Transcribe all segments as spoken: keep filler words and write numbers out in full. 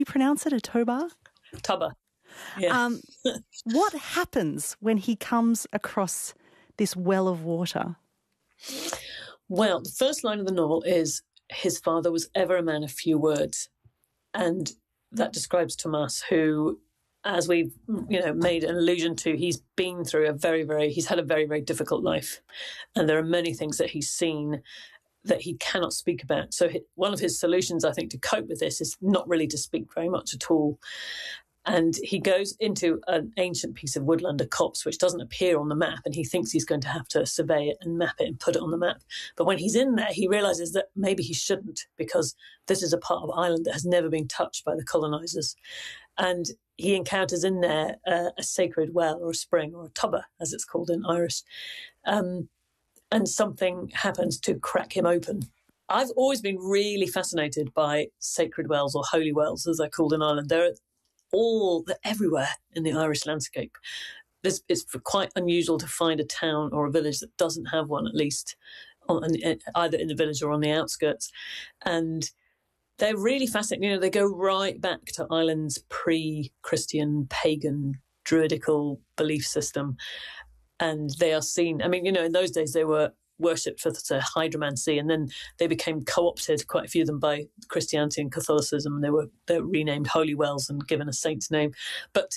you pronounce it, a toba? Tubba, yeah. Um, what happens when he comes across this well of water? Well, the first line of the novel is, his father was ever a man of few words. And that describes Tomas, who, as we've, you know, made an allusion to, he's been through a very, very, he's had a very, very difficult life. And there are many things that he's seen that he cannot speak about. So one of his solutions, I think, to cope with this is not really to speak very much at all. And he goes into an ancient piece of woodland, a copse, which doesn't appear on the map, and he thinks he's going to have to survey it and map it and put it on the map. But when he's in there, he realises that maybe he shouldn't, because this is a part of Ireland that has never been touched by the colonisers. And he encounters in there uh, a sacred well or a spring, or a tubba, as it's called in Irish. Um, and something happens to crack him open. I've always been really fascinated by sacred wells, or holy wells, as they're called in Ireland. They're all, they're everywhere in the Irish landscape. This, it's quite unusual to find a town or a village that doesn't have one, at least, on, either in the village or on the outskirts. And they're really fascinating. You know, they go right back to Ireland's pre-Christian, pagan, druidical belief system. And they are seen, I mean, you know, in those days they were worshipped for the hydromancy, and then they became co-opted, quite a few of them, by Christianity and Catholicism, and they were they were renamed holy wells and given a saint's name. But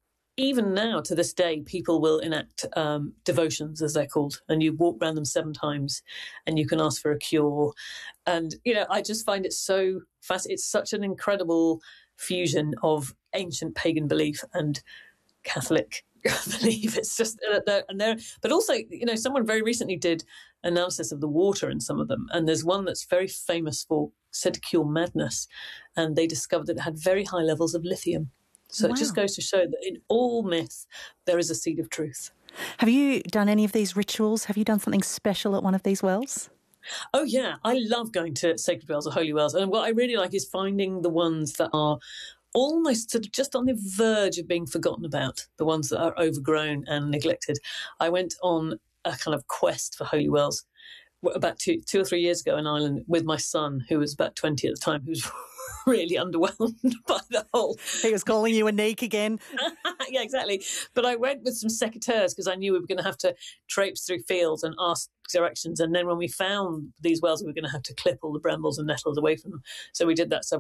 even now, to this day, people will enact um, devotions, as they're called, and you walk around them seven times, and you can ask for a cure. And, you know, I just find it so fascinating. It's such an incredible fusion of ancient pagan belief and Catholic believe. It's just uh, they're, and they're but also, you know, someone very recently did analysis of the water in some of them, and there's one that's very famous for, said to cure madness, and they discovered that it had very high levels of lithium. So wow. It just goes to show that in all myth there is a seed of truth. Have you done any of these rituals? Have you done something special at one of these wells? Oh yeah, I love going to sacred wells or holy wells, and what I really like is finding the ones that are almost sort of just on the verge of being forgotten about, the ones that are overgrown and neglected. I went on a kind of quest for holy wells about two, two or three years ago in Ireland with my son, who was about twenty at the time, who was really underwhelmed by the whole... He was calling you a neek again. Yeah, exactly. But I went with some secateurs because I knew we were going to have to traipse through fields and ask directions. And then when we found these wells, we were going to have to clip all the brambles and nettles away from them. So we did that several